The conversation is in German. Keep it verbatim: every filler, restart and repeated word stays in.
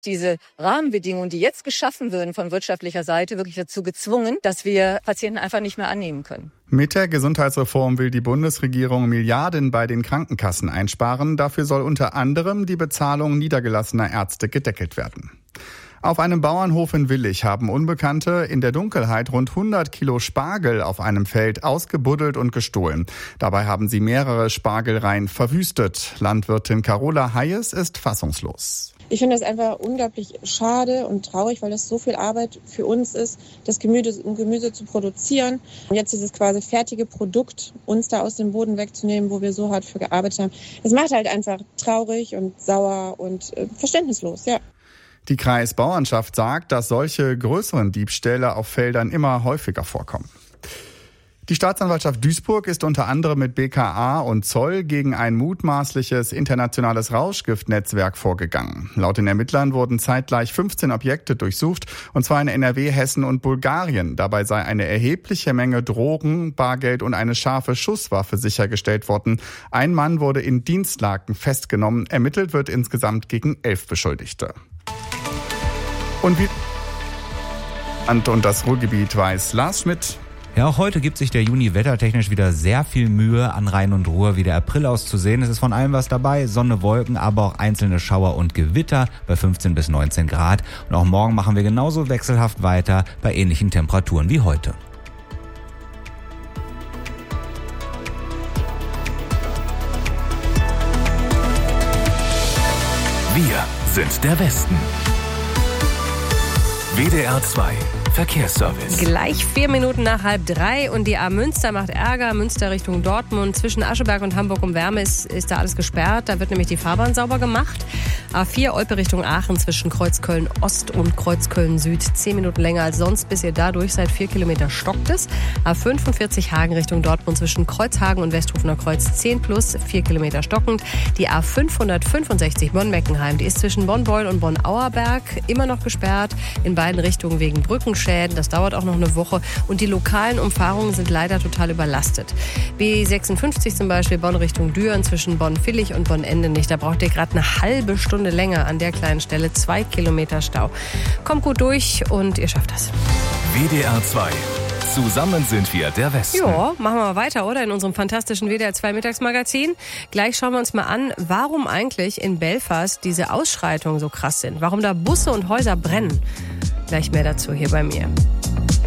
diese Rahmenbedingungen, die jetzt geschaffen würden von wirtschaftlicher Seite, wirklich dazu gezwungen, dass wir Patienten einfach nicht mehr annehmen können. Mit der Gesundheitsreform will die Bundesregierung Milliarden bei den Krankenkassen einsparen. Dafür soll unter anderem die Bezahlung niedergelassener Ärzte gedeckelt werden. Auf einem Bauernhof in Willich haben Unbekannte in der Dunkelheit rund hundert Kilo Spargel auf einem Feld ausgebuddelt und gestohlen. Dabei haben sie mehrere Spargelreihen verwüstet. Landwirtin Carola Hayes ist fassungslos. Ich finde das einfach unglaublich schade und traurig, weil das so viel Arbeit für uns ist, das Gemüse, Gemüse zu produzieren. Und jetzt dieses quasi fertige Produkt uns da aus dem Boden wegzunehmen, wo wir so hart für gearbeitet haben. Das macht halt einfach traurig und sauer und äh, verständnislos, ja. Die Kreisbauernschaft sagt, dass solche größeren Diebstähle auf Feldern immer häufiger vorkommen. Die Staatsanwaltschaft Duisburg ist unter anderem mit B K A und Zoll gegen ein mutmaßliches internationales Rauschgiftnetzwerk vorgegangen. Laut den Ermittlern wurden zeitgleich fünfzehn Objekte durchsucht, und zwar in N R W, Hessen und Bulgarien. Dabei sei eine erhebliche Menge Drogen, Bargeld und eine scharfe Schusswaffe sichergestellt worden. Ein Mann wurde in Dienstlaken festgenommen. Ermittelt wird insgesamt gegen elf Beschuldigte. Und wie und das Ruhrgebiet weiß Lars Schmidt. Ja, auch heute gibt sich der Juni wettertechnisch wieder sehr viel Mühe, an Rhein und Ruhr wie der April auszusehen. Es ist von allem was dabei, Sonne, Wolken, aber auch einzelne Schauer und Gewitter bei fünfzehn bis neunzehn Grad. Und auch morgen machen wir genauso wechselhaft weiter bei ähnlichen Temperaturen wie heute. Wir sind der Westen. W D R zwei Verkehrsservice. Gleich vier Minuten nach halb drei und die A Münster macht Ärger. Münster Richtung Dortmund. Zwischen Ascheberg und Hamburg um Wärme ist, ist da alles gesperrt. Da wird nämlich die Fahrbahn sauber gemacht. A vier Olpe Richtung Aachen zwischen Kreuzköln Ost und Kreuzköln Süd. Zehn Minuten länger als sonst, bis ihr da durch seid. Vier Kilometer stockt es. A fünfundvierzig Hagen Richtung Dortmund zwischen Kreuzhagen und Westhofener Kreuz zehn plus. Vier Kilometer stockend. Die A fünfhundertfünfundsechzig Bonn-Meckenheim. Die ist zwischen Bonn-Beul und Bonn-Auerberg immer noch gesperrt. In beiden Richtungen wegen Brückenschäden. Das dauert auch noch eine Woche. Und die lokalen Umfahrungen sind leider total überlastet. B sechsundfünfzig zum Beispiel, Bonn Richtung Düren zwischen Bonn-Villig und Bonn-Endenich. Da braucht ihr gerade eine halbe Stunde länger an der kleinen Stelle. Zwei Kilometer Stau. Kommt gut durch und ihr schafft das. W D R zwei. Zusammen sind wir der Westen. Ja, machen wir mal weiter, oder? In unserem fantastischen W D R zwei Mittagsmagazin. Gleich schauen wir uns mal an, warum eigentlich in Belfast diese Ausschreitungen so krass sind. Warum da Busse und Häuser brennen. Gleich mehr dazu hier bei mir.